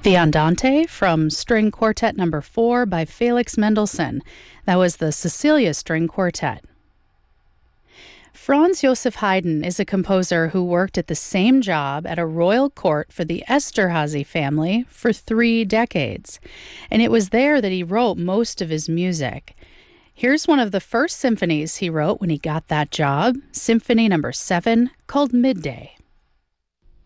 The Andante from String Quartet Number 4 by Felix Mendelssohn. That was the Cecilia String Quartet. Franz Joseph Haydn is a composer who worked at the same job at a royal court for the Esterhazy family for 3 decades, and it was there that he wrote most of his music. Here's one of the first symphonies he wrote when he got that job, Symphony Number 7, called Midday.